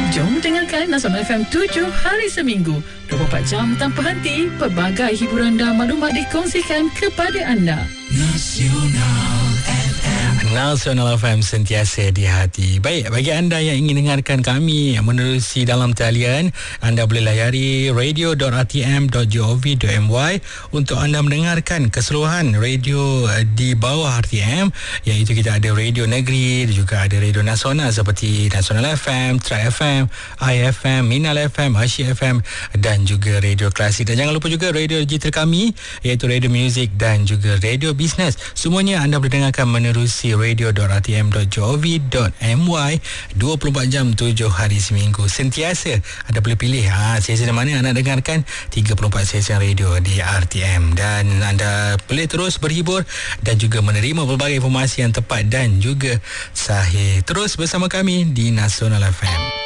Jom dengarkan Nasional FM 7 hari seminggu, 24 jam tanpa henti. Pelbagai hiburan dan maklumat dikongsikan kepada anda. Nasional FM sentiasa di hati. Baik, bagi anda yang ingin dengarkan kami menerusi dalam talian, anda boleh layari radio.rtm.gov.my untuk anda mendengarkan keseluruhan radio di bawah RTM, iaitu kita ada radio negeri, juga ada radio nasional seperti Nasional FM, Tri FM, IFM, Minal FM, Asyik FM dan juga radio klasik. Dan jangan lupa juga radio digital kami, iaitu radio muzik dan juga radio bisnes. Semuanya anda boleh dengarkan menerusi radio.rtm.gov.my 24 jam 7 hari seminggu. Sentiasa anda boleh pilih stesen mana anda dengarkan 34 stesen radio di RTM, dan anda boleh terus berhibur dan juga menerima pelbagai informasi yang tepat dan juga sahih. Terus bersama kami di Nasional FM.